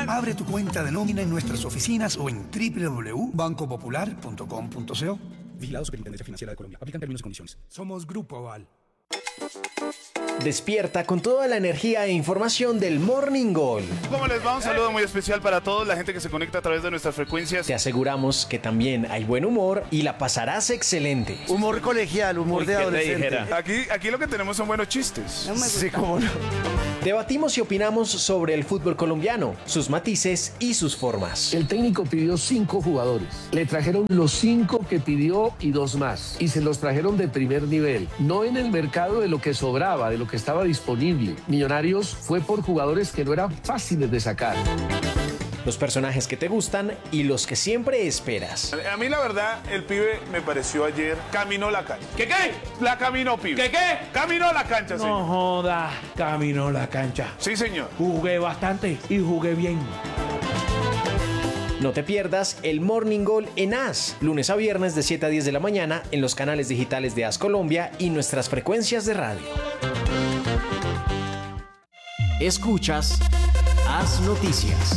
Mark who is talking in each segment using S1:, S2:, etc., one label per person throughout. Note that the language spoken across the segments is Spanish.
S1: Abre tu cuenta de nómina en nuestras oficinas o en www.bancopopular.com.co.
S2: Vigilado Superintendencia Financiera de Colombia. Aplican términos y condiciones.
S1: Somos Grupo Aval.
S3: Despierta con toda la energía e información del Morning Gol.
S4: ¿Cómo les va? Un saludo muy especial para toda la gente que se conecta a través de nuestras frecuencias.
S3: Te aseguramos que también hay buen humor y la pasarás excelente.
S5: Humor colegial, humor de adolescente.
S4: Aquí lo que tenemos son buenos chistes.
S5: Sí, cómo no.
S3: Debatimos y opinamos sobre el fútbol colombiano, sus matices y sus formas.
S6: El técnico pidió 5 jugadores. Le trajeron los 5 que pidió y 2 más. Y se los trajeron de primer nivel. No en el mercado de lo que sobraba, de lo que estaba disponible. Millonarios fue por jugadores que no eran fáciles de sacar.
S3: Los personajes que te gustan y los que siempre esperas.
S4: A mí la verdad, el pibe me pareció ayer, caminó la cancha. ¿Qué? La caminó, pibe. ¿Qué? Caminó la cancha, señor.
S7: No joda, caminó la cancha.
S4: Sí, señor.
S7: Jugué bastante y jugué bien.
S3: No te pierdas el Morning Gol en AS, lunes a viernes de 7 a 10 de la mañana en los canales digitales de AS Colombia y nuestras frecuencias de radio. Escuchas AS Noticias.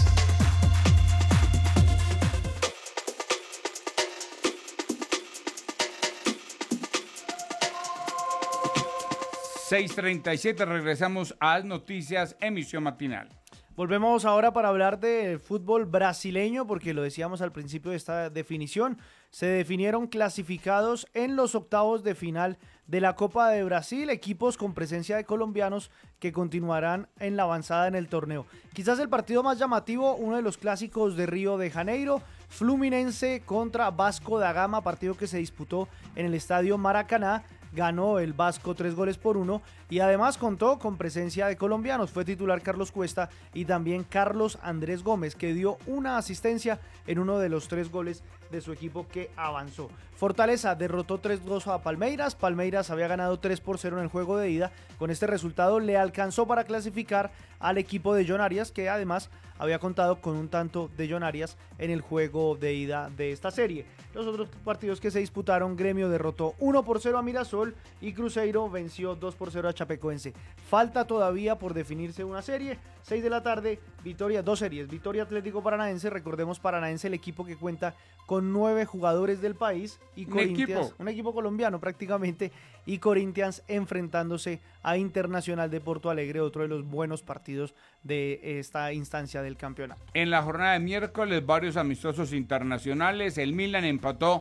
S8: ...6:37, regresamos a las noticias, emisión matinal.
S9: Volvemos ahora para hablar de fútbol brasileño, porque lo decíamos al principio de esta definición. Se definieron clasificados en los octavos de final de la Copa de Brasil, equipos con presencia de colombianos que continuarán en la avanzada en el torneo. Quizás el partido más llamativo, uno de los clásicos de Río de Janeiro, Fluminense contra Vasco da Gama, partido que se disputó en el estadio Maracaná. Ganó el Vasco 3-1 y además contó con presencia de colombianos. Fue titular Carlos Cuesta y también Carlos Andrés Gómez, que dio una asistencia en uno de los 3 goles de su equipo que avanzó. Fortaleza derrotó 3-2 a Palmeiras. Palmeiras había ganado 3-0 en el juego de ida. Con este resultado le alcanzó para clasificar al equipo de John Arias, que además había contado con un tanto de John Arias en el juego de ida de esta serie. Los otros partidos que se disputaron, Gremio derrotó 1-0 a Mirasol y Cruzeiro venció 2-0 a Chapecoense. Falta todavía por definirse una serie. 6 de la tarde, dos series. Victoria Atlético Paranaense, recordemos Paranaense, el equipo que cuenta con 9 jugadores del país, y Corinthians, un equipo colombiano prácticamente, y Corinthians enfrentándose a Internacional de Porto Alegre, otro de los buenos partidos de esta instancia del campeonato.
S8: En la jornada de miércoles, varios amistosos internacionales. El Milan empató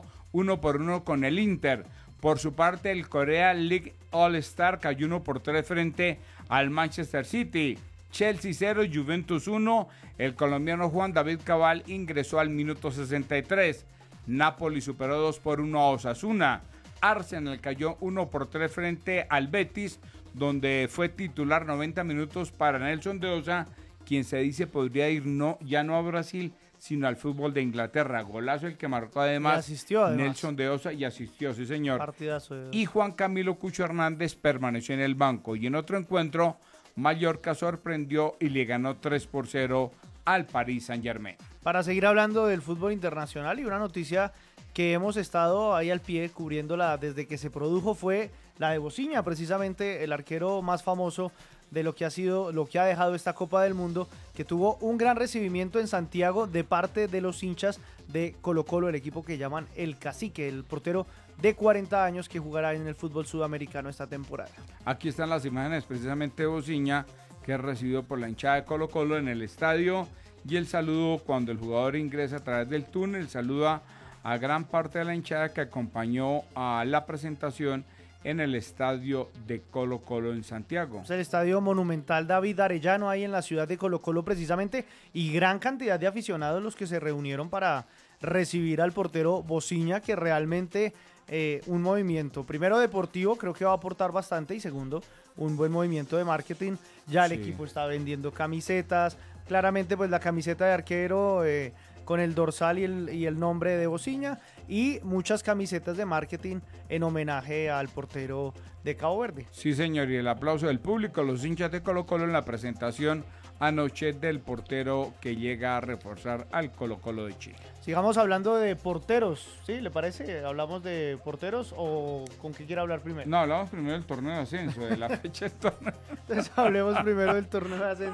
S8: 1-1 con el Inter. Por su parte, el Korea League All-Star cayó 1-3 frente al Manchester City. Chelsea 0, Juventus 1. El colombiano Juan David Cabal ingresó al minuto 63. Napoli superó 2-1 a Osasuna. Arsenal cayó 1-3 frente al Betis, donde fue titular 90 minutos para Nelson de Osa, quien se dice podría ir ya no a Brasil, sino al fútbol de Inglaterra. Golazo el que marcó además Nelson de Osa, y asistió, sí señor.
S9: Partidazo de...
S8: Y Juan Camilo Cucho Hernández permaneció en el banco. Y en otro encuentro, Mallorca sorprendió y le ganó 3-0 al Paris Saint-Germain.
S9: Para seguir hablando del fútbol internacional, y una noticia que hemos estado ahí al pie cubriéndola desde que se produjo, fue la de Bociña, precisamente el arquero más famoso de lo que ha dejado esta Copa del Mundo, que tuvo un gran recibimiento en Santiago de parte de los hinchas de Colo-Colo, el equipo que llaman el Cacique, el portero de 40 años que jugará en el fútbol sudamericano esta temporada.
S8: Aquí están las imágenes precisamente de Bociña, que es recibido por la hinchada de Colo-Colo en el estadio, y el saludo cuando el jugador ingresa a través del túnel, saluda a gran parte de la hinchada que acompañó a la presentación en el estadio de Colo-Colo en Santiago.
S9: Es el estadio monumental David Arellano, ahí en la ciudad de Colo-Colo precisamente, y gran cantidad de aficionados los que se reunieron para recibir al portero Bociña, que realmente un movimiento, primero deportivo, creo que va a aportar bastante, y segundo, un buen movimiento de marketing. Ya el equipo está vendiendo camisetas, claramente pues la camiseta de arquero con el dorsal y el nombre de Bociña, y muchas camisetas de marketing en homenaje al portero de Cabo Verde.
S8: Sí señor, y el aplauso del público, los hinchas de Colo-Colo en la presentación anoche del portero que llega a reforzar al Colo-Colo de Chile.
S9: Sigamos hablando de porteros, ¿sí? ¿Le parece? ¿Hablamos de porteros o con qué quiere hablar primero?
S8: No, hablamos primero del torneo de ascenso, de la fecha del torneo.
S9: Entonces hablemos primero del torneo de ascenso.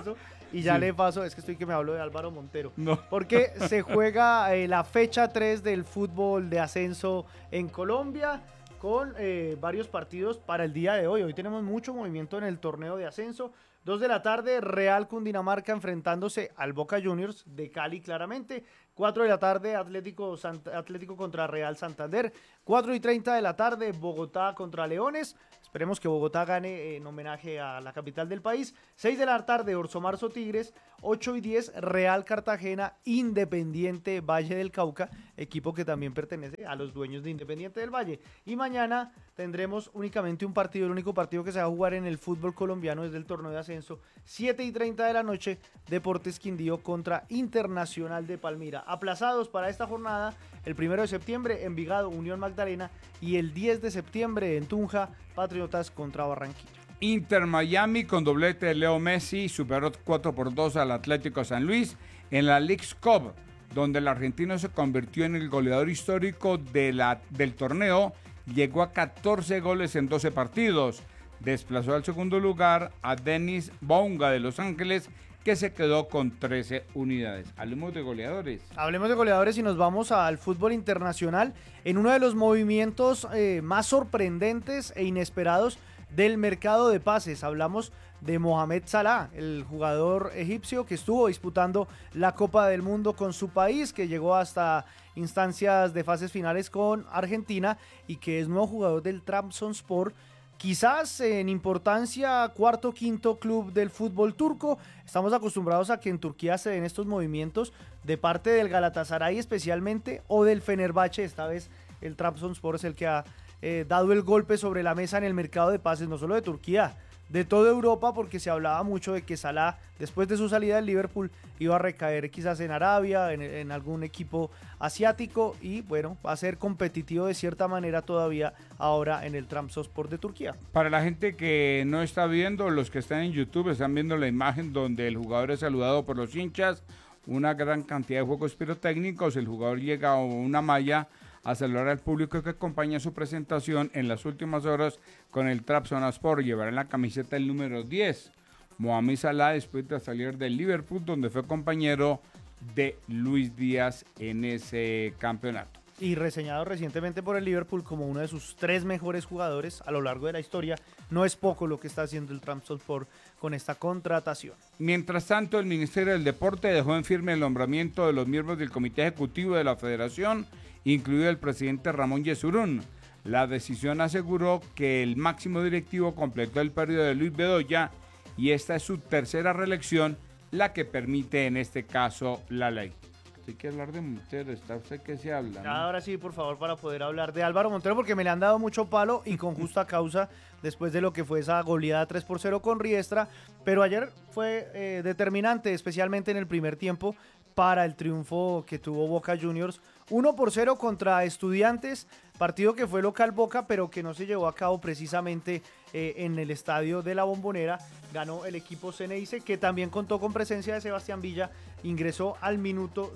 S9: y ya
S8: Sí.
S9: le paso, es que estoy que me hablo de Álvaro Montero.
S8: No.
S9: Porque se juega la fecha 3 del fútbol de ascenso en Colombia con varios partidos para el día de hoy. Hoy tenemos mucho movimiento en el torneo de ascenso. 2 de la tarde, Real Cundinamarca enfrentándose al Boca Juniors de Cali claramente. 4 de la tarde, Atlético contra Real Santander. 4:30 de la tarde, Bogotá contra Leones. Esperemos que Bogotá gane en homenaje a la capital del país. 6 de la tarde, Orso Marzo Tigres. 8:10, Real Cartagena, Independiente Valle del Cauca, equipo que también pertenece a los dueños de Independiente del Valle. Y mañana tendremos únicamente un partido, el único partido que se va a jugar en el fútbol colombiano desde el torneo de ascenso. 7:30 de la noche, Deportes Quindío contra Internacional de Palmira. Aplazados para esta jornada, el 1 de septiembre, Envigado, Unión Magdalena, y el 10 de septiembre, en Tunja, Patriotas contra Barranquilla.
S8: Inter Miami con doblete de Leo Messi superó 4-2 al Atlético San Luis en la Leagues Cup, donde el argentino se convirtió en el goleador histórico del torneo, llegó a 14 goles en 12 partidos, desplazó al segundo lugar a Denis Bonga de Los Ángeles, que se quedó con 13 unidades. Hablemos de goleadores.
S9: Hablemos de goleadores y nos vamos al fútbol internacional en uno de los movimientos más sorprendentes e inesperados del mercado de pases. Hablamos de Mohamed Salah, el jugador egipcio que estuvo disputando la Copa del Mundo con su país, que llegó hasta instancias de fases finales con Argentina y que es nuevo jugador del Trabzonspor. Quizás en importancia, cuarto o quinto club del fútbol turco. Estamos acostumbrados a que en Turquía se den estos movimientos de parte del Galatasaray especialmente o del Fenerbahce. Esta vez el Trabzonspor es el que ha dado el golpe sobre la mesa en el mercado de pases, no solo de Turquía, de toda Europa, porque se hablaba mucho de que Salah, después de su salida del Liverpool, iba a recaer quizás en Arabia, en algún equipo asiático, y bueno, va a ser competitivo de cierta manera todavía ahora en el Trabzonspor de Turquía.
S8: Para la gente que no está viendo, los que están en YouTube están viendo la imagen donde el jugador es saludado por los hinchas, una gran cantidad de juegos pirotécnicos, el jugador llega a una malla a saludar al público que acompaña su presentación en las últimas horas con el Trabzonspor. Llevará en la camiseta el número 10. Mohamed Salah, después de salir del Liverpool, donde fue compañero de Luis Díaz en ese campeonato.
S9: Y reseñado recientemente por el Liverpool como uno de sus 3 mejores jugadores a lo largo de la historia. No es poco lo que está haciendo el Trabzonspor con esta contratación.
S8: Mientras tanto, el Ministerio del Deporte dejó en firme el nombramiento de los miembros del Comité Ejecutivo de la Federación, incluido el presidente Ramón Yesurún. La decisión aseguró que el máximo directivo completó el periodo de Luis Bedoya y esta es su tercera reelección, la que permite en este caso la ley. Hay que hablar de Montero, está usted que se habla, ¿no?
S9: Ahora sí, por favor, para poder hablar de Álvaro Montero, porque me le han dado mucho palo y con justa causa después de lo que fue esa goleada 3-0 con Riestra, pero ayer fue determinante, especialmente en el primer tiempo, para el triunfo que tuvo Boca Juniors 1-0 contra Estudiantes, partido que fue local Boca, pero que no se llevó a cabo precisamente en el estadio de La Bombonera. Ganó el equipo Ceneice, que también contó con presencia de Sebastián Villa, ingresó al minuto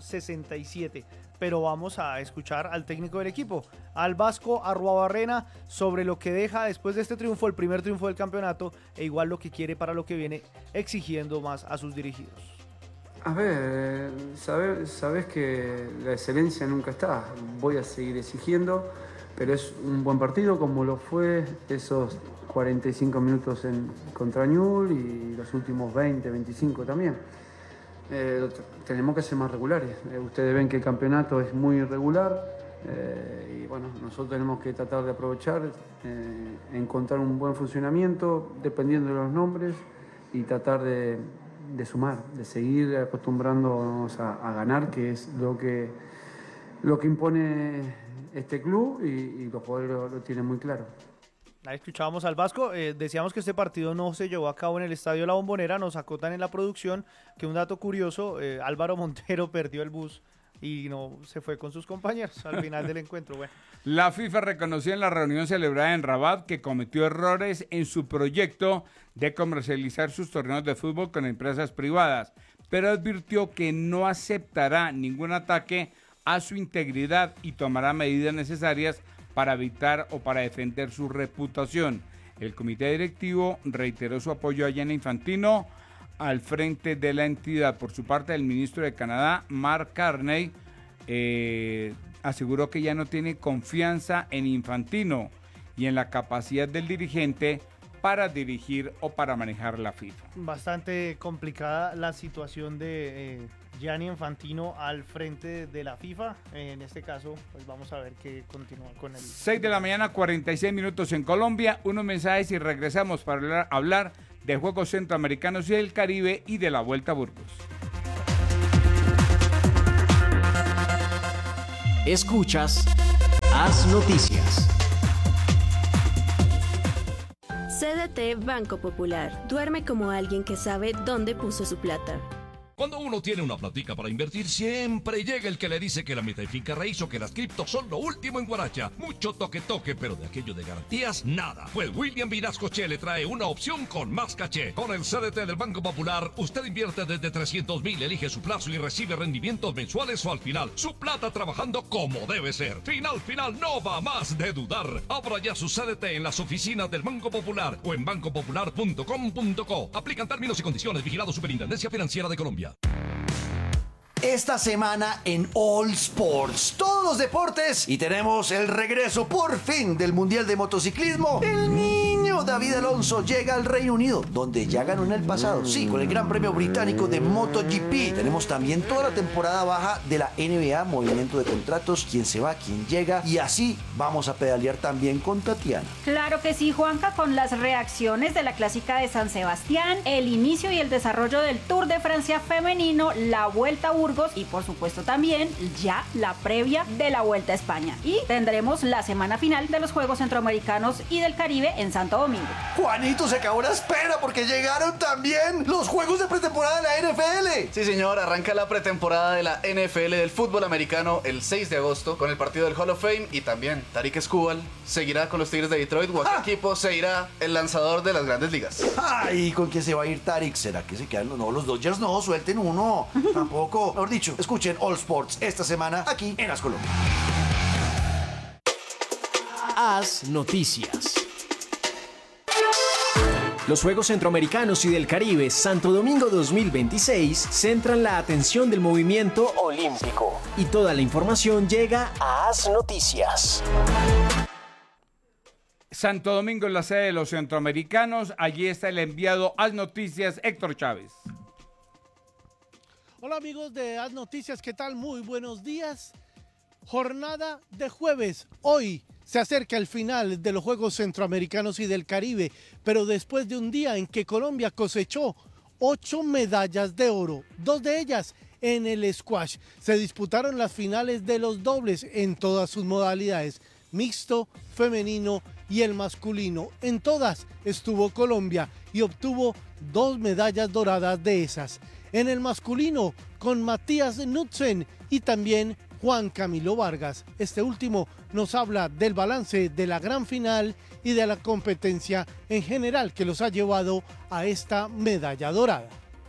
S9: 67. Pero vamos a escuchar al técnico del equipo, al vasco Arruabarrena, sobre lo que deja después de este triunfo, el primer triunfo del campeonato, e igual lo que quiere para lo que viene, exigiendo más a sus dirigidos.
S10: A ver, sabes que la excelencia nunca está. Voy a seguir exigiendo, pero es un buen partido como lo fue esos 45 minutos contra Newell's y los últimos 20, 25 también. Tenemos que ser más regulares. Ustedes ven que el campeonato es muy irregular y bueno, nosotros tenemos que tratar de aprovechar, encontrar un buen funcionamiento dependiendo de los nombres y tratar de sumar, de seguir acostumbrándonos a ganar, que es lo que impone este club y los jugadores lo tienen muy claro.
S9: Ahí escuchábamos al vasco, decíamos que este partido no se llevó a cabo en el Estadio La Bombonera, nos acotan en la producción que un dato curioso, Álvaro Montero perdió el bus y no se fue con sus compañeros al final del encuentro. Bueno.
S8: La FIFA reconoció en la reunión celebrada en Rabat que cometió errores en su proyecto de comercializar sus torneos de fútbol con empresas privadas, pero advirtió que no aceptará ningún ataque a su integridad y tomará medidas necesarias para evitar o para defender su reputación. El comité directivo reiteró su apoyo a Gianni Infantino, al frente de la entidad. Por su parte, el ministro de Canadá, Mark Carney, aseguró que ya no tiene confianza en Infantino y en la capacidad del dirigente para dirigir o para manejar la FIFA.
S9: Bastante complicada la situación de Gianni Infantino al frente de la FIFA. En este caso, pues vamos a ver qué continúa con él.
S8: 6 de la mañana, 46 minutos en Colombia. Unos mensajes y regresamos para hablar de Juegos Centroamericanos y del Caribe y de la Vuelta a Burgos.
S3: Escuchas Haz Noticias.
S11: CDT Banco Popular. Duerme como alguien que sabe dónde puso su plata.
S12: Cuando uno tiene una platica para invertir, siempre llega el que le dice que la meta y finca raíz o que las criptos son lo último en Guaracha. Mucho toque, pero de aquello de garantías, nada. Pues William Vinascoche le trae una opción con más caché. Con el CDT del Banco Popular, usted invierte desde 300,000, elige su plazo y recibe rendimientos mensuales o al final. Su plata trabajando como debe ser. Final, no va más de dudar. Abra ya su CDT en las oficinas del Banco Popular o en bancopopular.com.co. Aplican términos y condiciones. Vigilado Superintendencia Financiera de Colombia.
S5: Esta semana en All Sports, todos los deportes, y tenemos el regreso por fin del Mundial de Motociclismo. El niño David Alonso llega al Reino Unido, donde ya ganó en el pasado, sí, con el Gran Premio Británico de MotoGP. Tenemos también toda la temporada baja de la NBA, movimiento de contratos, quién se va, quién llega, y así vamos a pedalear también con Tatiana.
S13: Claro que sí, Juanca, con las reacciones de la Clásica de San Sebastián, el inicio y el desarrollo del Tour de Francia femenino, la Vuelta a Burgos y por supuesto también ya la previa de la Vuelta a España. Y tendremos la semana final de los Juegos Centroamericanos y del Caribe en Santo Domingo.
S5: Juanito, se acabó la espera porque llegaron también los juegos de pretemporada de la NFL.
S14: Sí, señor, arranca la pretemporada de la NFL del fútbol americano el 6 de agosto con el partido del Hall of Fame y también Tariq Skubal seguirá con los Tigres de Detroit o a qué equipo se irá el lanzador de las Grandes Ligas.
S5: Ay, ¿con quién se va a ir Tariq? ¿Será que se quedan? No, los Dodgers no, suelten uno. Tampoco. Mejor dicho, escuchen All Sports esta semana aquí en Haz Colombia.
S3: Haz Noticias. Los Juegos Centroamericanos y del Caribe Santo Domingo 2026 centran la atención del movimiento olímpico. Y toda la información llega a Haz Noticias.
S8: Santo Domingo es la sede de los centroamericanos. Allí está el enviado Haz Noticias, Héctor Chávez.
S15: Hola amigos de Haz Noticias, ¿qué tal? Muy buenos días. Jornada de jueves. Hoy se acerca el final de los Juegos Centroamericanos y del Caribe, pero después de un día en que Colombia cosechó 8 medallas de oro, 2 de ellas en el squash. Se disputaron las finales de los dobles en todas sus modalidades, mixto, femenino y el masculino. En todas estuvo Colombia y obtuvo 2 medallas doradas de esas. En el masculino, con Matías Knudsen y también Juan Camilo Vargas. Este último nos habla del balance de la gran final y de la competencia en general que los ha llevado a esta medalla dorada.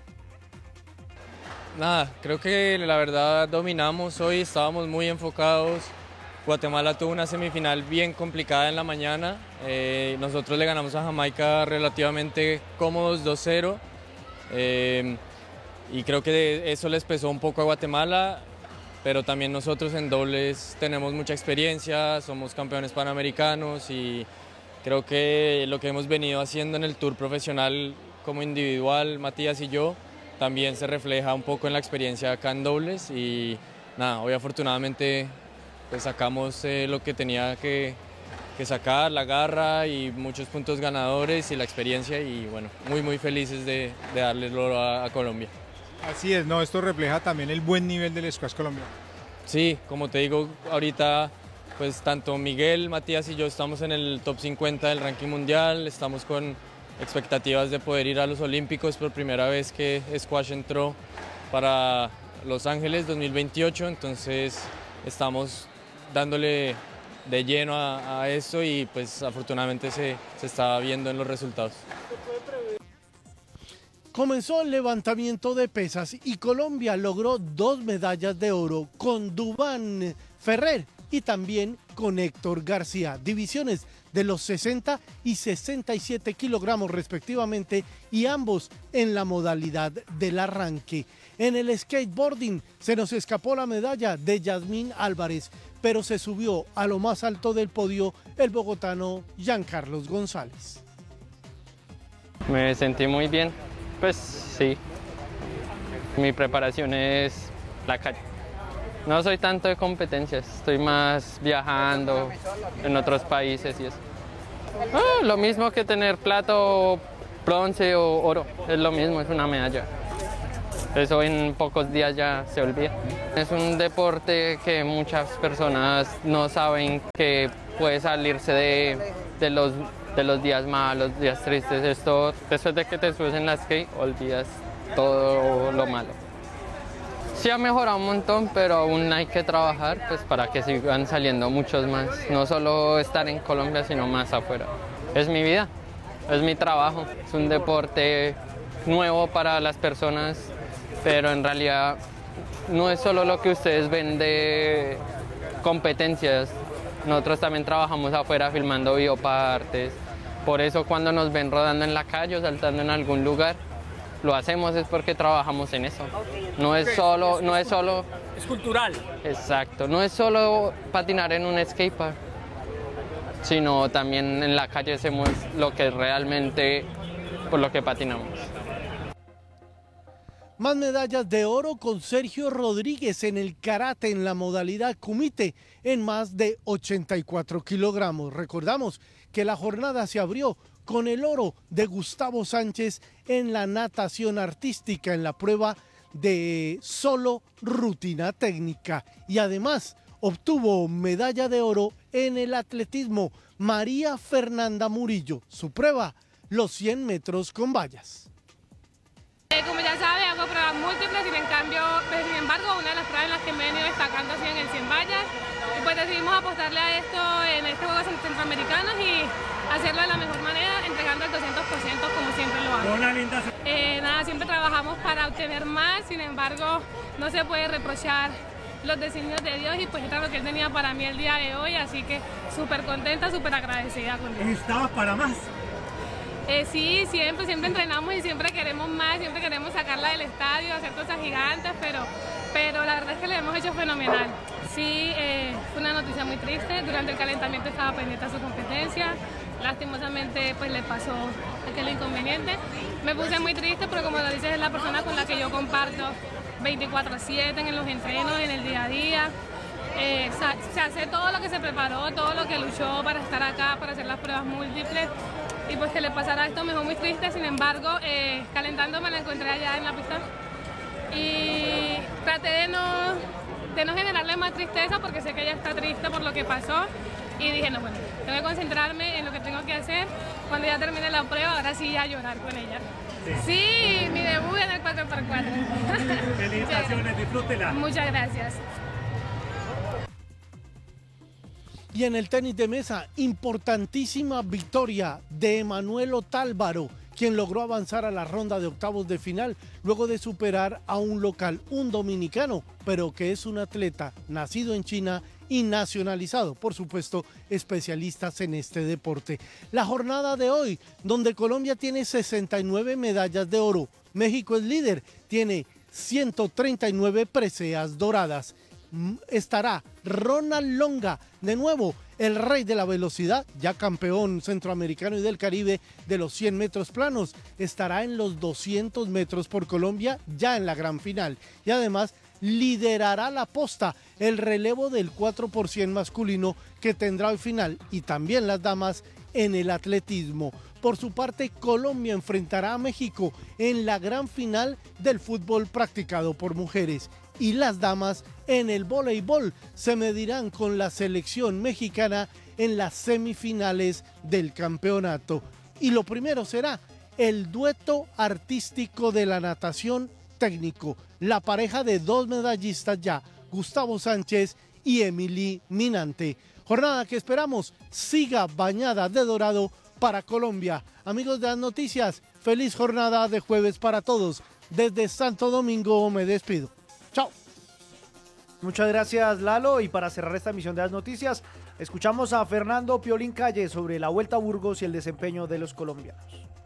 S16: Nada, creo que la verdad dominamos hoy, estábamos muy enfocados. Guatemala tuvo una semifinal bien complicada en la mañana. Nosotros le ganamos a Jamaica relativamente cómodos 2-0. Y creo que eso les pesó un poco a Guatemala, pero también nosotros en dobles tenemos mucha experiencia, somos campeones panamericanos y creo que lo que hemos venido haciendo en el tour profesional como individual, Matías y yo, también se refleja un poco en la experiencia acá en dobles y nada, hoy afortunadamente pues sacamos lo que tenía que sacar, la garra y muchos puntos ganadores y la experiencia y bueno, muy felices de darles oro a Colombia.
S17: Así es, ¿no? Esto refleja también el buen nivel del squash colombiano.
S16: Sí, como te digo, ahorita pues tanto Miguel, Matías y yo estamos en el top 50 del ranking mundial, estamos con expectativas de poder ir a los Olímpicos por primera vez que squash entró para Los Ángeles 2028, entonces estamos dándole de lleno a eso y pues afortunadamente se está viendo en los resultados.
S15: Comenzó el levantamiento de pesas y Colombia logró 2 medallas de oro con Duván Ferrer y también con Héctor García. Divisiones de los 60 y 67 kilogramos respectivamente, y ambos en la modalidad del arranque. En el skateboarding se nos escapó la medalla de Yasmín Álvarez, pero se subió a lo más alto del podio el bogotano Giancarlos González.
S18: Me sentí muy bien, pues sí. Mi preparación es la calle. No soy tanto de competencias, estoy más viajando en otros países y eso. Lo mismo que tener plata o bronce o oro, es lo mismo, es una medalla. Eso en pocos días ya se olvida. Es un deporte que muchas personas no saben que puede salirse de los días malos, días tristes. Esto, después de que te subes en la skate, olvidas todo lo malo. Sí ha mejorado un montón, pero aún hay que trabajar pues, para que sigan saliendo muchos más. No solo estar en Colombia, sino más afuera. Es mi vida, es mi trabajo, es un deporte nuevo para las personas, pero en realidad no es solo lo que ustedes ven de competencias. Nosotros también trabajamos afuera filmando biopartes. Por eso cuando nos ven rodando en la calle o saltando en algún lugar, lo hacemos es porque trabajamos en eso. No es solo... Es cultural. Exacto. No es solo patinar en un skatepark, sino también en la calle hacemos lo que realmente por lo que patinamos.
S15: Más medallas de oro con Sergio Rodríguez en el karate en la modalidad kumite en más de 84 kilogramos. Recordamos que la jornada se abrió con el oro de Gustavo Sánchez en la natación artística en la prueba de solo rutina técnica. Y además obtuvo medalla de oro en el atletismo María Fernanda Murillo. Su prueba, los 100 metros con vallas.
S19: Como ya sabe, hago pruebas múltiples y sin embargo, una de las pruebas en las que me he venido destacando ha sido en el 100 vallas. Y pues decidimos apostarle a esto en este Juegos Centroamericanos y hacerlo de la mejor manera, entregando el 200% como siempre lo hago. Siempre trabajamos para obtener más, sin embargo, no se puede reprochar los designios de Dios y pues esto es lo que Él tenía para mí el día de hoy, así que súper contenta, súper agradecida con Dios.
S20: ¿Estabas para más?
S19: Sí, siempre entrenamos y siempre queremos más, siempre queremos sacarla del estadio, hacer cosas gigantes, pero la verdad es que lo hemos hecho fenomenal. Sí, fue una noticia muy triste, durante el calentamiento estaba pendiente a su competencia, lastimosamente pues le pasó aquel inconveniente. Me puse muy triste, pero como lo dices, es la persona con la que yo comparto 24/7 en los entrenos, en el día a día. Se hace todo lo que se preparó, todo lo que luchó para estar acá, para hacer las pruebas múltiples. Y pues que le pasara esto me dejó muy triste, sin embargo, calentando me la encontré allá en la pista. Y traté de no generarle más tristeza porque sé que ella está triste por lo que pasó. Y dije, no, bueno, tengo que concentrarme en lo que tengo que hacer. Cuando ya termine la prueba, ahora sí ya llorar con ella. Sí, mi debut en el 4x4.
S20: Felicitaciones, disfrútela.
S19: Muchas gracias.
S15: Y en el tenis de mesa, importantísima victoria de Emanuel Otálvaro, quien logró avanzar a la ronda de octavos de final luego de superar a un local, un dominicano, pero que es un atleta nacido en China y nacionalizado, por supuesto, especialistas en este deporte. La jornada de hoy, donde Colombia tiene 69 medallas de oro, México es líder, tiene 139 preseas doradas. Estará Ronald Longa, de nuevo el rey de la velocidad, ya campeón centroamericano y del Caribe de los 100 metros planos, estará en los 200 metros por Colombia ya en la gran final y además liderará la posta, el relevo del 4% masculino que tendrá al final y también las damas en el atletismo. Por su parte, Colombia enfrentará a México en la gran final del fútbol practicado por mujeres y las damas en el voleibol se medirán con la selección mexicana en las semifinales del campeonato. Y lo primero será el dueto artístico de la natación técnico, la pareja de dos medallistas ya, Gustavo Sánchez y Emily Minante. Jornada que esperamos siga bañada de dorado para Colombia. Amigos de las noticias, feliz jornada de jueves para todos. Desde Santo Domingo me despido. Chao.
S9: Muchas gracias, Lalo. Y para cerrar esta emisión de las noticias, Escuchamos a Fernando Piolín Calle sobre la Vuelta a Burgos y el desempeño de los colombianos.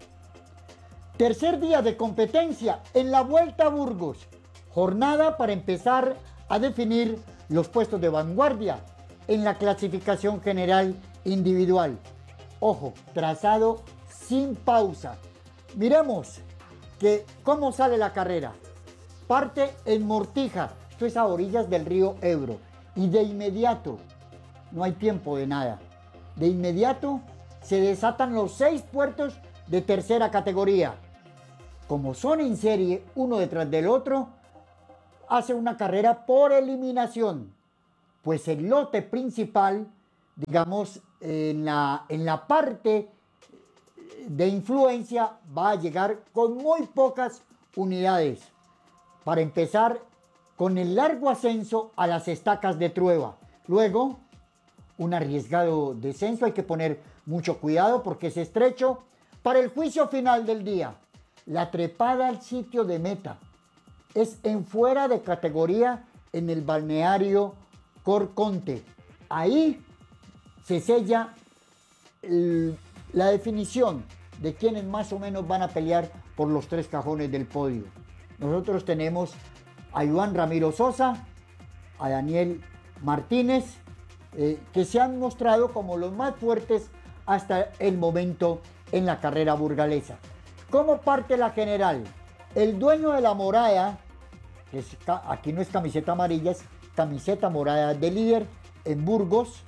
S21: Tercer día de competencia en la Vuelta a Burgos. Jornada para empezar a definir los puestos de vanguardia en la clasificación general individual. Ojo, trazado sin pausa. Miremos cómo sale la carrera. Parte en Mortija, esto es a orillas del río Ebro. Y de inmediato, no hay tiempo de nada, de inmediato se desatan los 6 puertos de tercera categoría. Como son en serie, uno detrás del otro, hace una carrera por eliminación. Pues el lote principal, digamos, en la parte de influencia, va a llegar con muy pocas unidades. Para empezar, con el largo ascenso a las estacas de Trueba. Luego, un arriesgado descenso, hay que poner mucho cuidado porque es estrecho. Para el juicio final del día, la trepada al sitio de meta es en fuera de categoría en el balneario Corconte. Ahí se sella la definición de quienes más o menos van a pelear por los 3 cajones del podio. Nosotros tenemos a Iván Ramiro Sosa, a Daniel Martínez, que se han mostrado como los más fuertes hasta el momento en la carrera burgalesa. ¿Cómo parte la general? El dueño de la morada, aquí no es camiseta amarilla, es camiseta morada de líder en Burgos,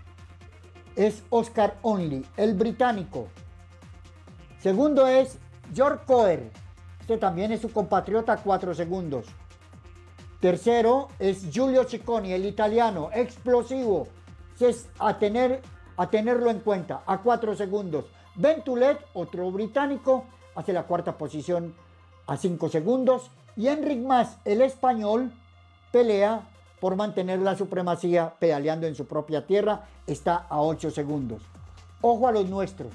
S21: es Oscar Only, el británico. Segundo es George Coer, este también es su compatriota, 4 segundos. Tercero es Giulio Cicconi, el italiano, explosivo, es a tenerlo en cuenta, a 4 segundos. Ventulet, otro británico, hace la 4ª posición a 5 segundos. Y Enric Mas, el español, pelea por mantener la supremacía pedaleando en su propia tierra, está a 8 segundos. Ojo a los nuestros.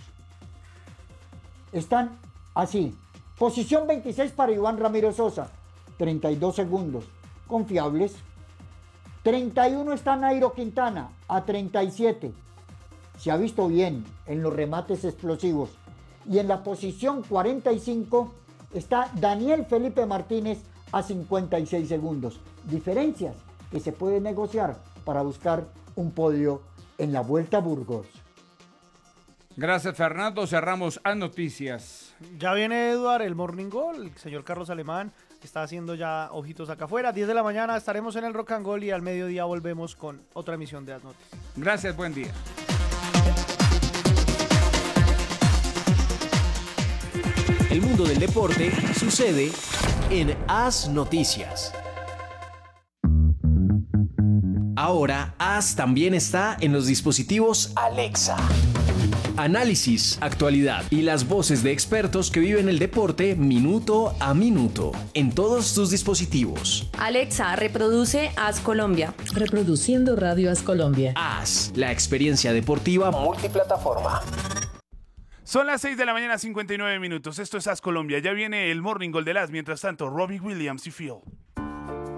S21: Están así. Posición 26 para Iván Ramiro Sosa, 32 segundos. Confiables. 31 está Nairo Quintana, a 37. Se ha visto bien en los remates explosivos. Y en la posición 45 está Daniel Felipe Martínez a 56 segundos. Diferencias que se pueden negociar para buscar un podio en la Vuelta a Burgos.
S8: Gracias, Fernando. Cerramos a noticias.
S9: Ya viene Eduard, el Morning Goal, el señor Carlos Alemán está haciendo ya ojitos acá afuera. 10 de la mañana estaremos en el Rock and Goal y al mediodía volvemos con otra emisión de As Noticias.
S8: Gracias, buen día.
S3: El mundo del deporte sucede en As Noticias. Ahora, As también está en los dispositivos Alexa. Análisis, actualidad y las voces de expertos que viven el deporte minuto a minuto en todos tus dispositivos.
S22: Alexa, reproduce As Colombia.
S23: Reproduciendo Radio As Colombia.
S3: As, la experiencia deportiva multiplataforma.
S4: Son las 6 de la mañana, 59 minutos. Esto es As Colombia. Ya viene el Morning Goal del As. Mientras tanto, Robbie Williams y Phil.